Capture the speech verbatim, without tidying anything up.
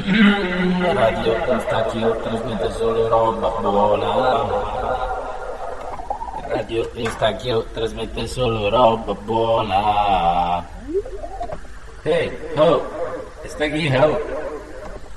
Radio Instachio trasmette solo roba buona. Radio Instachio trasmette solo roba buona. Hey, ho, Instachio.